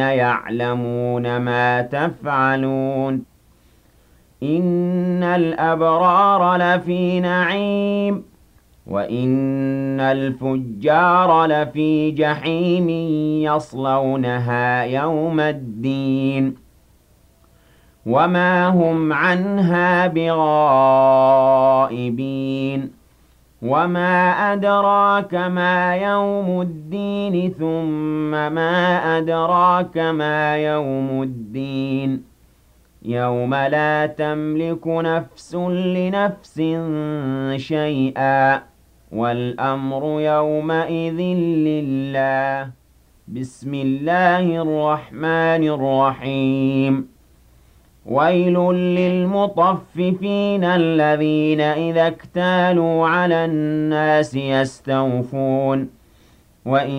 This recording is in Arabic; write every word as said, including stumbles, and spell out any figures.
يعلمون ما تفعلون إن الأبرار لفي نعيم وإن الفجار لفي جحيم يصلونها يوم الدين وما هم عنها بغائبين وما أدراك ما يوم الدين ثم ما أدراك ما يوم الدين يوم لا تملك نفس لنفس شيئا والأمر يومئذ لله بسم الله الرحمن الرحيم ويل للمطففين الذين إذا اكتالوا على الناس يستوفون وإذا